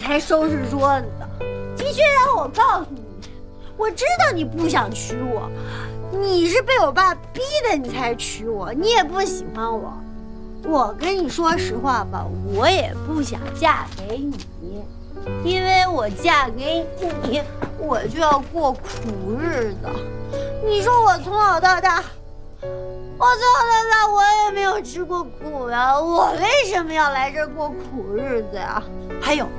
才收拾桌子的。的确让我告诉你，我知道你不想娶我，你是被我爸逼的，你才娶我，你也不喜欢我。我跟你说实话吧，我也不想嫁给你，因为我嫁给你，我就要过苦日子。你说我从小到大，我也没有吃过苦呀，我为什么要来这儿过苦日子呀？还有，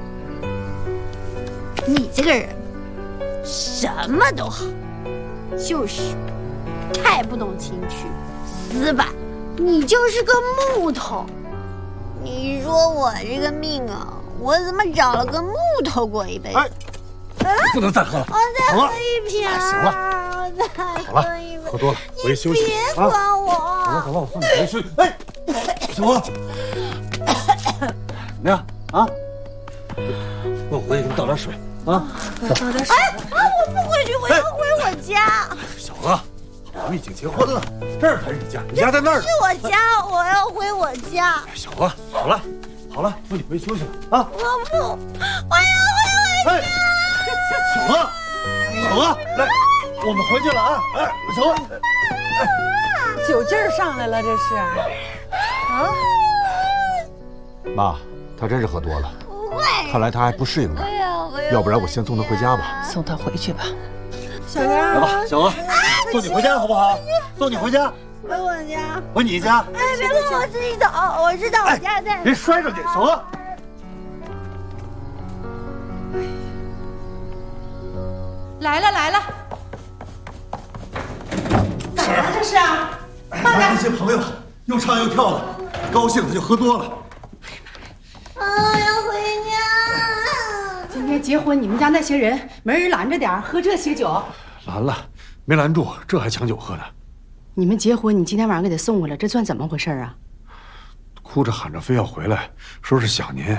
你这个人什么都好，就是太不懂情趣，死板。你就是个木头。你说我这个命啊，我怎么找了个木头过一辈子？ 不能再喝了， 我再喝一瓶。 行了， 我再喝一瓶。 喝多了回去休息。 别管我。 走了，我送你回去。哎，小娥，怎么样啊？那我回去给你倒点水啊。 倒点水。我不回去，我要回我家。 小娥，我们已经结婚了，这儿才是你家，你家在那儿。 是我家，我要回我家。 小娥，好了，送你回去休息了啊。 我不，我要回我家。 小娥，来，我们回去了啊！哎，小娥， 酒劲儿上来了，这是。啊， 妈，他真是喝多了， 不会。 看来他还不适应呢。要不然我先送他回家吧。 送他回去吧。 小杨， 来吧，小娥，送你回家好不好？送你回家。 回我家。 回你家。 哎，别问我自己走，我知道我家在。 别摔着去，小娥。 来了，咋了这是啊？ 那些朋友又唱又跳的，高兴的就喝多了。 我要回家。 今天结婚，你们家那些人没人拦着点喝这些酒？ 拦了，没拦住，这还抢酒喝呢。 你们结婚，你今天晚上给他送回来，这算怎么回事啊？ 哭着喊着非要回来，说是想您。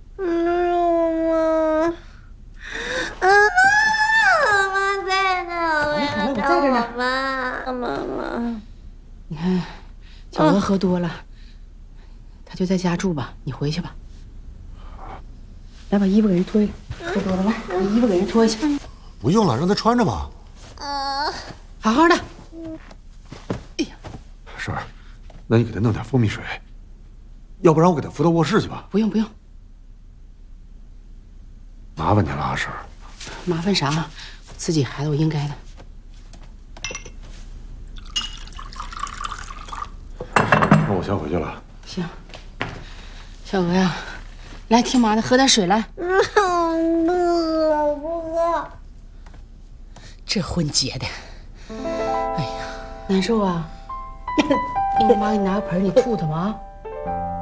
妈在呢， 我在这呢。 妈。 你看，小娥喝多了，他就在家住吧，你回去吧。来，把衣服给人脱了。喝多了，来，把衣服给人脱一下。 不用了，让他穿着吧。 好好的。哎呀， 婶儿，那你给他弄点蜂蜜水，要不然我给他扶到卧室去吧。 不用， 麻烦您了啊，婶儿。 麻烦啥？自己孩子我应该的。 那我先回去了。 行，小娥呀，来听妈的，喝点水来。 不饿。 这婚结的，哎呀，难受啊！你妈给你拿个盆，你吐吐吧啊。